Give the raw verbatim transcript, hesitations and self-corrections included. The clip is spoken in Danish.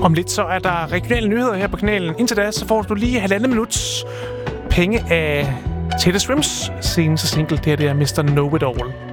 Om lidt så er der regionale nyheder her på kanalen. Indtil da, så får du lige halvandet minuts penge af Taylor Swift's seneste single. Det her det er mister Know It All.